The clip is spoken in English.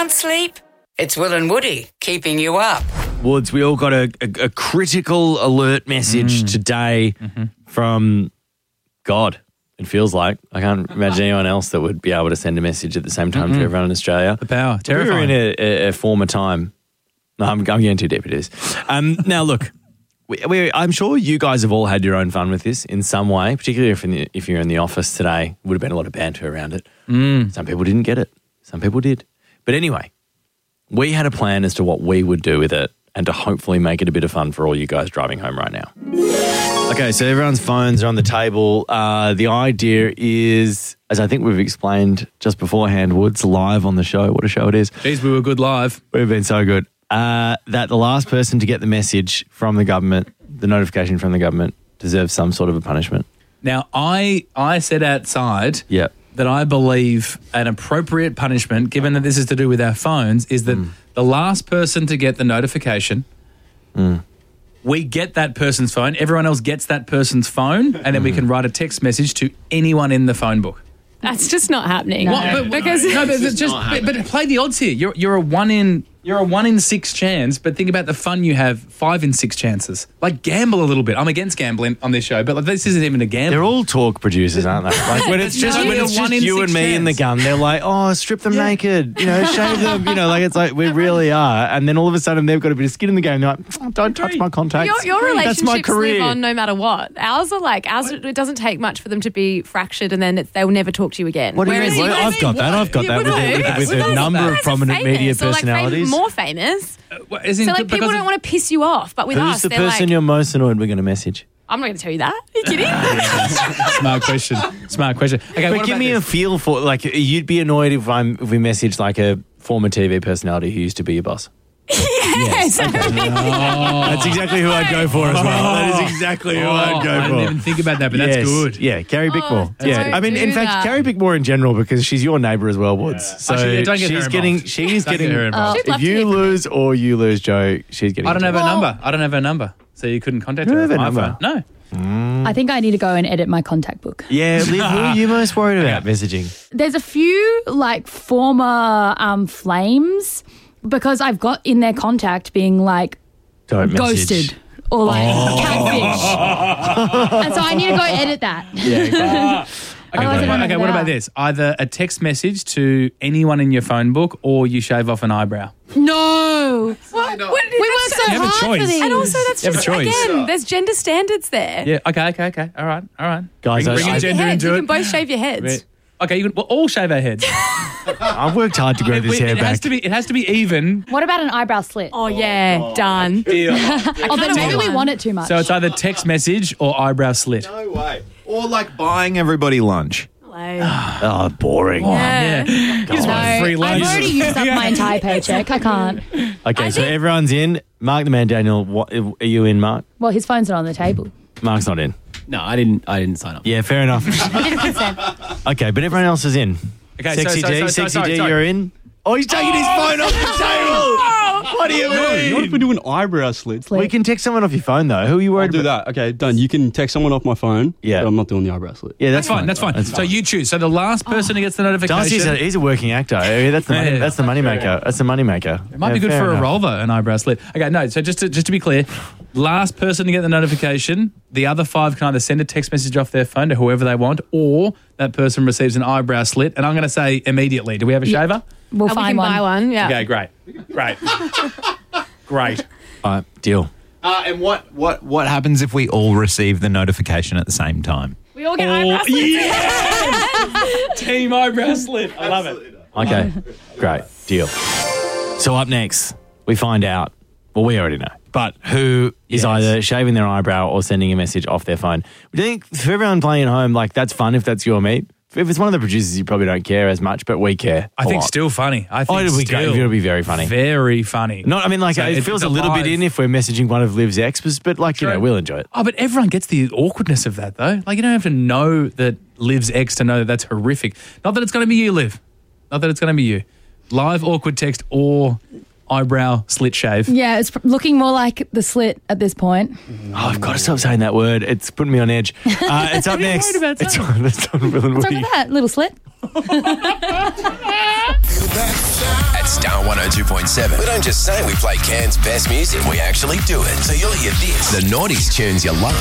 can't sleep? It's Will and Woody keeping you up. Woods, we all got a critical alert message today from God. It feels like. I can't imagine anyone else that would be able to send a message at the same time to everyone in Australia. The power. Terrifying. We were in a former time. No, I'm getting too deep. It is. Now, look, I'm sure you guys have all had your own fun with this in some way, particularly if you're in the office today. Would have been a lot of banter around it. Some people didn't get it. Some people did. But anyway, we had a plan as to what we would do with it and to hopefully make it a bit of fun for all you guys driving home right now. Okay, so everyone's phones are on the table. The idea is, as I think we've explained just beforehand, Woods, live on the show. What a show it is. Jeez, we were good live. We've been so good. That the last person to get the message from the government, the notification from the government, deserves some sort of a punishment. Now, I said outside Yep. that I believe an appropriate punishment, given that this is to do with our phones, is that the last person to get the notification, we get that person's phone, everyone else gets that person's phone, and then we can write a text message to anyone in the phone book. That's just not happening. But play the odds here. You're a 1 in 6 chance, but think about the fun you have. 5 in 6 chances. Like, gamble a little bit. I'm against gambling on this show, but like, this isn't even a gamble. They're all talk producers, aren't they? Like when it's just you and me in the gun, they're like, oh, strip them naked, shave them, like it's like we really are. And then all of a sudden they've got a bit of skin in the game. They're like, oh, don't touch my contacts. Your That's my relationships career. live on no matter what. Ours are like, it doesn't take much for them to be fractured and then they'll never talk to you again. What do you mean? I've got that with a number of prominent media personalities. More famous. So people don't want to piss you off, but with Who's us, the they're person like, you're most annoyed we're going to message? I'm not going to tell you that. Are you kidding? Smart question. Okay, but give me a feel for, like, you'd be annoyed if we messaged like a former TV personality who used to be your boss. Yes. That's exactly who I'd go for as well. That is exactly who I'd go for. I didn't even think about that, but that's good. Yeah, Carrie Bickmore. don't I mean, in do fact, that. Carrie Bickmore in general, because she's your neighbour as well, Woods. So Actually, don't get her she's involved. getting. her involved. She'd love If to you hear from lose or you lose, Joe, she's getting. I don't have into her it. number. I don't have her number, so you couldn't contact You her. don't have on her my number? phone. No. I think I need to go and edit my contact book. Yeah, Liv, who are you most worried about messaging? There's a few like former flames because I've got in their contact being like Don't message. ghosted or like catfish. And so I need to go edit that. Yeah, Okay, what about this? Either a text message to anyone in your phone book or you shave off an eyebrow. No. We work so You have a hard for choice. these. And also, that's You have a just, choice. again, there's gender standards there. Yeah, okay. All right. Guys, Bring I- gender Heads, into you it. can both shave your heads. Okay, we'll all shave our heads. I've worked hard to grow this hair It has back. to be. It has to be even. What about an eyebrow slit? Oh, yeah, done. Oh, but maybe we want it too much. So it's either text message or eyebrow slit. No way. Or like buying everybody lunch. Oh, boring. Yeah. You just want free lunch. I've already used up my entire paycheck. I can't. Okay, so everyone's in. Mark the Man Daniel, what, are you in, Mark? Well, his phone's not on the table. Mark's not in. No, I didn't sign up. Yeah, fair enough. I didn't consent. Okay, but everyone else is in. Okay, Sexy D, sorry. you're in. Oh, he's taking his phone off the table. What do you mean? What if we do an eyebrow slit? We can text someone off your phone, though. Who are you I'll worried do about? that. Okay, done. You can text someone off my phone. Yeah. But I'm not doing the eyebrow slit. Yeah, That's fine. So you choose. So the last person who gets the notification. He's a working actor. That's the money, Yeah. that's the moneymaker. That's the moneymaker. It might be good for a role, though, an eyebrow slit. Okay, no, so just to be clear, last person to get the notification, the other 5 can either send a text message off their phone to whoever they want, or that person receives an eyebrow slit. And I'm going to say immediately. Do we have a shaver? We'll And we find can buy one, yeah. Okay, great. Great. All right, deal. And what happens if we all receive the notification at the same time? We all get eyebrow slits. Team eyebrow slit. I love it. Okay, great. Deal. So up next, we find out, well, we already know, but who is either shaving their eyebrow or sending a message off their phone. Do you think for everyone playing at home, like, that's fun if that's your mate? If it's one of the producers, you probably don't care as much, but we care. I think still funny. It'll be very funny. Very funny. Not, I mean, like, So it it's feels a little bit alive. in if we're messaging one of Liv's exes, but like, True. we'll enjoy it. Oh, but everyone gets the awkwardness of that, though. Like, you don't have to know that Liv's ex to know that that's horrific. Not that it's going to be you, Liv. Not that it's going to be you. Live awkward text or eyebrow slit shave. Yeah, it's looking more like the slit at this point. Oh, I've got to stop saying that word. It's putting me on edge. It's up next. worried about It's on Will and What's wrong Woody. with that little slit? At Star 102.7. We don't just say we play Cairns' best music, we actually do it. So you'll hear this. The Naughties tunes you love.